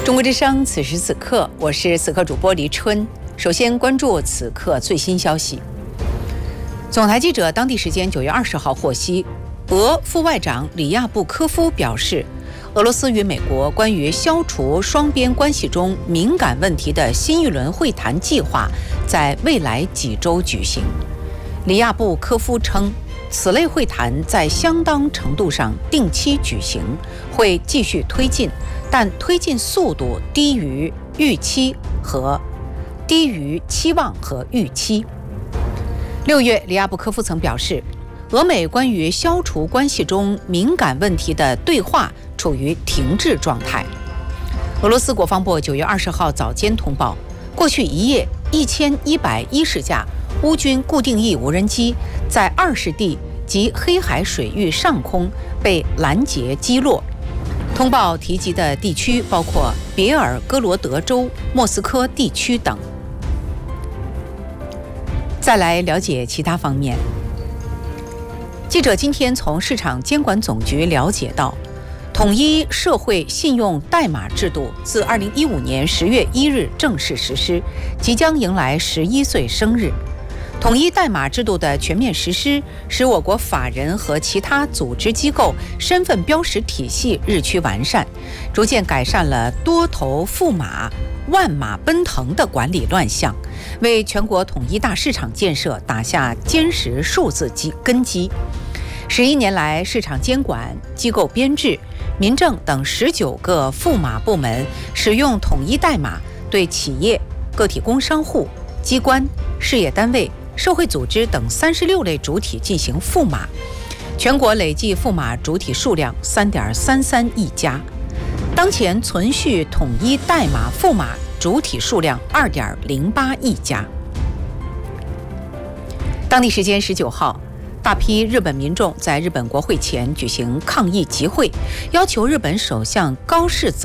中国之声，此时此刻，我是此刻主播黎春。首先关注此刻最新消息。总台记者当地时间9月20号获悉，俄副外长里亚布科夫表示，俄罗斯与美国关于消除双边关系中敏感问题的新一轮会谈计划在未来几周举行。里亚布科夫称，此类会谈在相当程度上定期举行，会继续推进，但推进速度低于期望和预期。6月，里亚布科夫曾表示，俄美关于消除关系中敏感问题的对话处于停滞状态。俄罗斯国防部9月20号早间通报，过去一夜1110架乌军固定翼无人机在20地及黑海水域上空被拦截击落。通报提及的地区包括别尔哥罗德州、莫斯科地区等。再来了解其他方面。记者今天从市场监管总局了解到，统一社会信用代码制度自2015年10月1日正式实施，即将迎来11岁生日。统一代码制度的全面实施，使我国法人和其他组织机构身份标识体系日趋完善，逐渐改善了多头富码、万码奔腾的管理乱象，为全国统一大市场建设打下坚实数字根基。11年来，市场监管机构编制、民政等19个富码部门使用统一代码对企业、个体工商户、机关、事业单位、社会组织等36类主体进行富码，全国累计富码主体数量3.33亿家。当前存续统一代码富码主体数量2.08亿家。当地时间19号，大批日本民众在日本国会前举行抗议集会，要求日本首相高市早